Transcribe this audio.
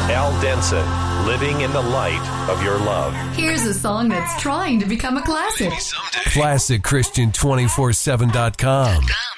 Al Denson, Living in the Light of Your Love. Here's a song that's trying to become a classic. ClassicChristian247.com.